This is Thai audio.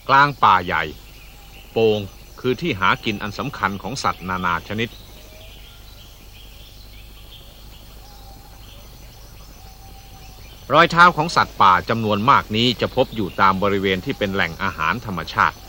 กลางป่าใหญ่โป่งคือที่หากินอันสำคัญของสัตว์นานาชนิดรอยเท้าของสัตว์ป่าจำนวนมากนี้จะพบอยู่ตามบริเวณที่เป็นแหล่งอาหารธรรมชาติ